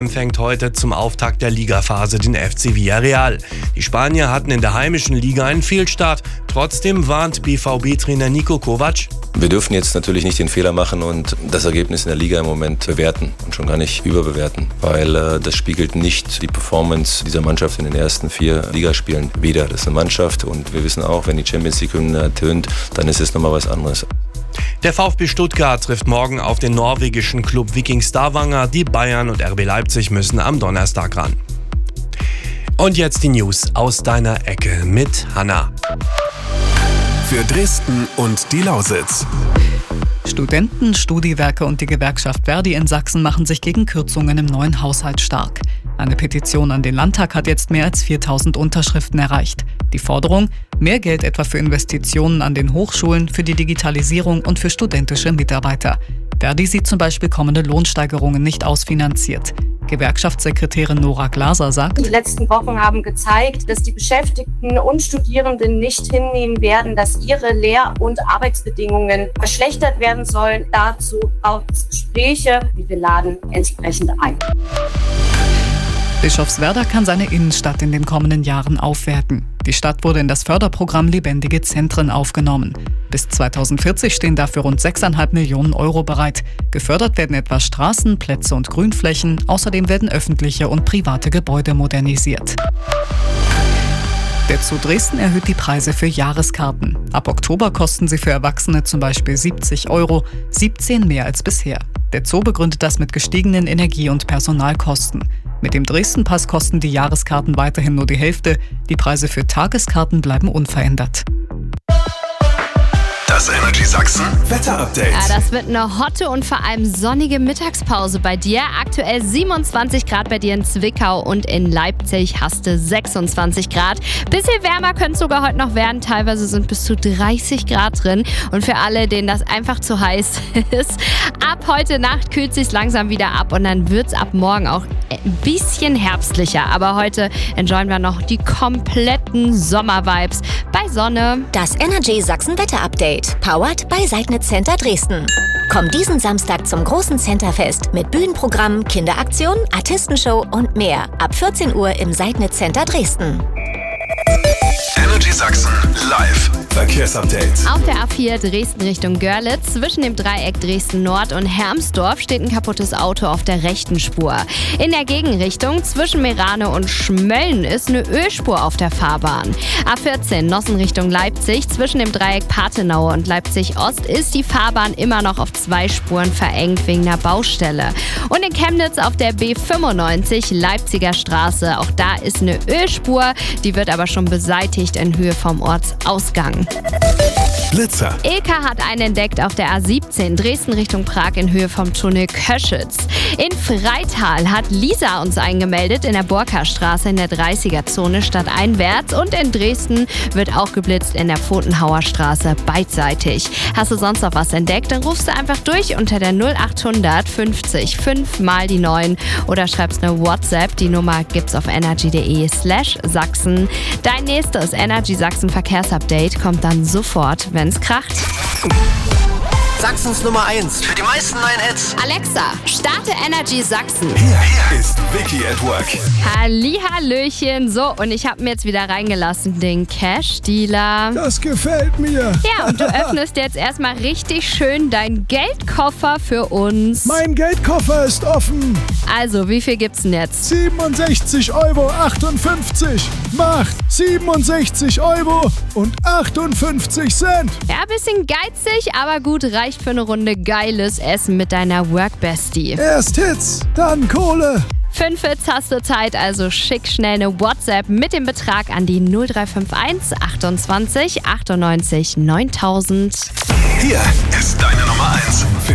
Empfängt heute zum Auftakt der Ligaphase den FC Villarreal. Die Spanier hatten in der heimischen Liga einen Fehlstart. Trotzdem warnt BVB-Trainer Niko Kovac: Wir dürfen jetzt natürlich nicht den Fehler machen und das Ergebnis in der Liga im Moment bewerten und schon gar nicht überbewerten, weil das spiegelt nicht die Performance dieser Mannschaft in den ersten 4 Ligaspielen wider. Das ist eine Mannschaft und wir wissen auch, wenn die Champions League-Hymne ertönt, dann ist es nochmal was anderes. Der VfB Stuttgart trifft morgen auf den norwegischen Club Viking Stavanger. Die Bayern und RB Leipzig müssen am Donnerstag ran. Und jetzt die News aus deiner Ecke mit Hanna. Für Dresden und die Lausitz. Studenten, Studiwerke und die Gewerkschaft Verdi in Sachsen machen sich gegen Kürzungen im neuen Haushalt stark. Eine Petition an den Landtag hat jetzt mehr als 4.000 Unterschriften erreicht. Die Forderung: mehr Geld etwa für Investitionen an den Hochschulen, für die Digitalisierung und für studentische Mitarbeiter. Verdi sieht zum Beispiel kommende Lohnsteigerungen nicht ausfinanziert. Gewerkschaftssekretärin Nora Glaser sagt: Die letzten Wochen haben gezeigt, dass die Beschäftigten und Studierenden nicht hinnehmen werden, dass ihre Lehr- und Arbeitsbedingungen verschlechtert werden sollen. Dazu braucht es Gespräche, die wir laden entsprechend ein. Bischofswerda kann seine Innenstadt in den kommenden Jahren aufwerten. Die Stadt wurde in das Förderprogramm Lebendige Zentren aufgenommen. Bis 2040 stehen dafür rund 6,5 Millionen Euro bereit. Gefördert werden etwa Straßen, Plätze und Grünflächen. Außerdem werden öffentliche und private Gebäude modernisiert. Der Zoo Dresden erhöht die Preise für Jahreskarten. Ab Oktober kosten sie für Erwachsene zum Beispiel 70 Euro, 17 mehr als bisher. Der Zoo begründet das mit gestiegenen Energie- und Personalkosten. Mit dem Dresden-Pass kosten die Jahreskarten weiterhin nur die Hälfte. Die Preise für Tageskarten bleiben unverändert. Das Energy Sachsen Wetter-Update. Ja, das wird eine hotte und vor allem sonnige Mittagspause bei dir. Aktuell 27 Grad bei dir in Zwickau und in Leipzig hast du 26 Grad. Bisschen wärmer könnte es sogar heute noch werden. Teilweise sind bis zu 30 Grad drin. Und für alle, denen das einfach zu heiß ist, ab heute Nacht kühlt es sich langsam wieder ab und dann wird es ab morgen auch ein bisschen herbstlicher. Aber heute enjoyen wir noch die kompletten Sommer-Vibes bei Sonne. Das Energy Sachsen Wetter-Update. Powered by Seidnitz Center Dresden. Komm diesen Samstag zum großen Centerfest mit Bühnenprogramm, Kinderaktion, Artistenshow und mehr. Ab 14 Uhr im Seidnitz Center Dresden. Energy Sachsen live Verkehrsupdate. Auf der A4 Dresden Richtung Görlitz zwischen dem Dreieck Dresden Nord und Hermsdorf steht ein kaputtes Auto auf der rechten Spur. In der Gegenrichtung zwischen Merane und Schmölln ist eine Ölspur auf der Fahrbahn. A14 Nossen Richtung Leipzig zwischen dem Dreieck Pathenaue und Leipzig Ost ist die Fahrbahn immer noch auf 2 Spuren verengt wegen einer Baustelle. Und in Chemnitz auf der B95 Leipziger Straße, auch da ist eine Ölspur, die wird aber schon beseitigt in Höhe vom Ortsausgang. Blitzer. Ilka hat einen entdeckt auf der A17 Dresden Richtung Prag in Höhe vom Tunnel Köschitz. In Freital hat Lisa uns eingemeldet in der Borka-Straße in der 30er-Zone stadteinwärts und in Dresden wird auch geblitzt in der Pfotenhauer Straße beidseitig. Hast du sonst noch was entdeckt, dann rufst du einfach durch unter der 0800 50 5 mal die 9 oder schreibst eine WhatsApp. Die Nummer gibt's auf energy.de/Sachsen. Dein nächstes Energy Sachsen Verkehrsupdate kommt dann sofort, wenn's kracht. Sachsens Nummer 1 für die meisten neuen Hits. Alexa, starte Energy Sachsen. Hier ist Vicky at Work. Hallihallöchen. So, und ich habe mir jetzt wieder reingelassen den Cash-Dealer. Das gefällt mir. Ja, und du öffnest jetzt erstmal richtig schön deinen Geldkoffer für uns. Mein Geldkoffer ist offen. Also, wie viel gibt's denn jetzt? 67,58 Euro. Macht 67,58 Euro. Ja, bisschen geizig, aber gut, reicht für eine Runde geiles Essen mit deiner Workbestie. Erst Hits, dann Kohle. 5 Hits hast du Zeit, also schick schnell eine WhatsApp mit dem Betrag an die 0351 28 98 9000. Hier ist deine Nummer 1.